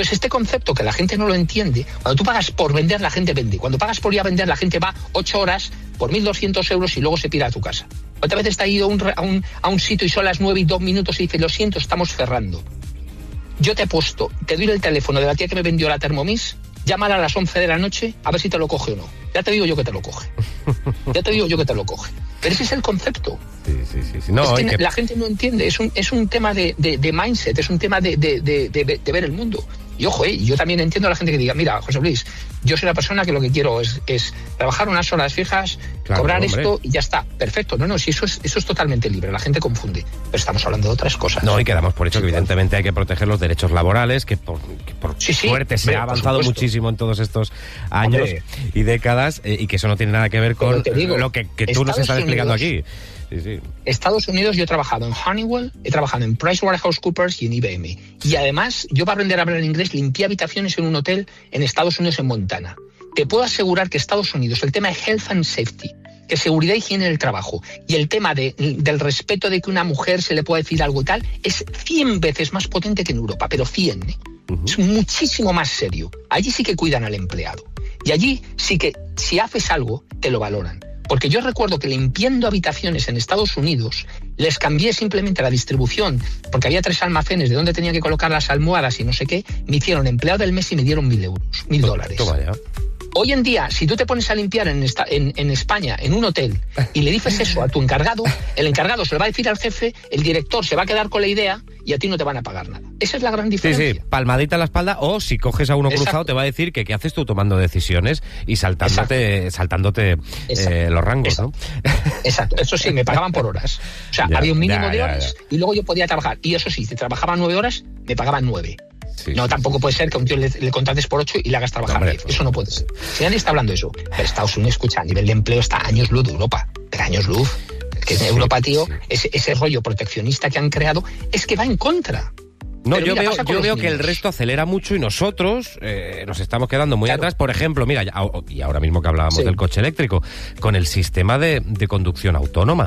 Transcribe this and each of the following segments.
Entonces, este concepto que la gente no lo entiende, cuando tú pagas por vender, la gente vende. Cuando pagas por ir a vender, la gente va 8 horas por 1.200 euros y luego se pira a tu casa. Otra vez está ido a un sitio y son las 9 y 2 minutos y dice, lo siento, estamos cerrando. Yo te apuesto, te doy el teléfono de la tía que me vendió la Thermomix, llámala a las 11 de la noche a ver si te lo coge o no. Ya te digo yo que te lo coge. Pero ese es el concepto. Sí. No, es que la gente no entiende. Es un tema de mindset, es un tema de ver el mundo. Y ojo, yo también entiendo a la gente que diga, mira, José Luis, yo soy la persona que lo que quiero es trabajar unas horas fijas, cobrar esto y ya está. Perfecto. No, si eso es totalmente libre. La gente confunde. Pero estamos hablando de otras cosas. No, y quedamos por hecho que evidentemente hay que proteger los derechos laborales, que por suerte se ha avanzado muchísimo en todos estos años y décadas, y que eso no tiene nada que ver con lo que tú nos estás explicando aquí. Sí. Estados Unidos, yo he trabajado en Honeywell, he trabajado en PricewaterhouseCoopers y en IBM. Y además, yo para aprender a hablar inglés limpié habitaciones en un hotel en Estados Unidos, en Montana. Te puedo asegurar que Estados Unidos, el tema de health and safety, que seguridad y higiene en el trabajo, y el tema del respeto de que una mujer se le pueda decir algo y tal, es 100 veces más potente que en Europa, pero 100. Es muchísimo más serio. Allí sí que cuidan al empleado. Y allí sí que, si haces algo, te lo valoran. Porque yo recuerdo que limpiando habitaciones en Estados Unidos, les cambié simplemente la distribución, porque había 3 almacenes de donde tenía que colocar las almohadas y no sé qué, me hicieron empleado del mes y me dieron $1.000. Toma ya. Hoy en día, si tú te pones a limpiar en España, en un hotel, y le dices eso a tu encargado, el encargado se lo va a decir al jefe, el director se va a quedar con la idea y a ti no te van a pagar nada. Esa es la gran diferencia. Sí, palmadita en la espalda, o si coges a uno cruzado te va a decir que qué haces tú tomando decisiones y saltándote los rangos, ¿no? Exacto, eso sí, me pagaban por horas. O sea, había un mínimo de horas y luego yo podía trabajar. Y eso sí, si trabajaba 9 horas, me pagaban 9. Tampoco puede ser que a un tío le contrates por 8 y le hagas trabajar 10. Eso no puede ser. Si nadie está hablando de eso. Pero Estados Unidos, escucha, a nivel de empleo está a años luz de Europa. Pero años luz. Es que en Europa, tío, ese rollo proteccionista que han creado es que va en contra. No, yo veo que el resto acelera mucho y nosotros nos estamos quedando muy atrás. Por ejemplo, mira, y ahora mismo que hablábamos del coche eléctrico, con el sistema de conducción autónoma.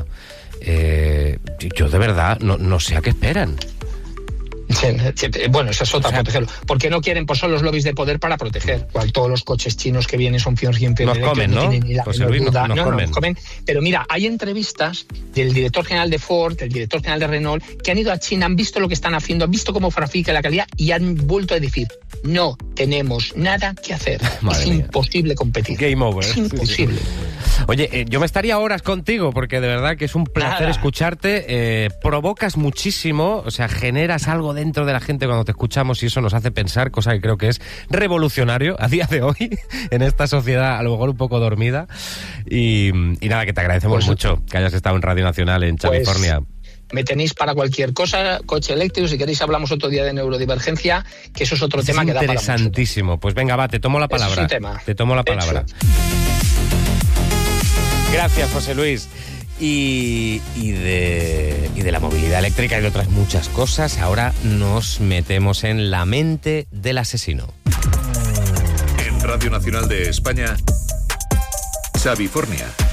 Yo de verdad no sé a qué esperan. Bueno, esa es otra, protegerlo. Porque no quieren, pues son los lobbies de poder para proteger. Todos los coches chinos que vienen son 100% nos comen, ¿no? Nos comen. Pero mira, hay entrevistas del director general de Ford, del director general de Renault, que han ido a China, han visto lo que están haciendo, han visto cómo trafica la calidad y han vuelto a decir, no tenemos nada que hacer. Es imposible competir. Game over. Es imposible. Oye, yo me estaría horas contigo porque de verdad que es un placer escucharte. Provocas muchísimo, o sea, generas algo dentro de la gente cuando te escuchamos y eso nos hace pensar, cosa que creo que es revolucionario a día de hoy en esta sociedad a lo mejor un poco dormida. Y nada, que te agradecemos mucho que hayas estado en Radio Nacional en California. Me tenéis para cualquier cosa, coche eléctrico, si queréis hablamos otro día de neurodivergencia, que eso es otro tema que da para mucho. Interesantísimo. Pues venga, va, te tomo la palabra. Es un tema. Te tomo la palabra. Gracias, José Luis. Y de la movilidad eléctrica y de otras muchas cosas, ahora nos metemos en la mente del asesino. En Radio Nacional de España, Xavifornia.